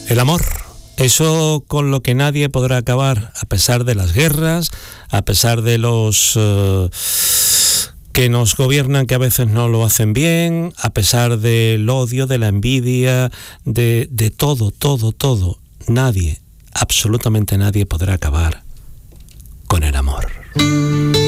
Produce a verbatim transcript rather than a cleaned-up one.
El amor, eso con lo que nadie podrá acabar, a pesar de las guerras, a pesar de los uh, que nos gobiernan que a veces no lo hacen bien, a pesar del odio, de la envidia, de, de todo, todo, todo. Nadie, absolutamente nadie podrá acabar con el amor.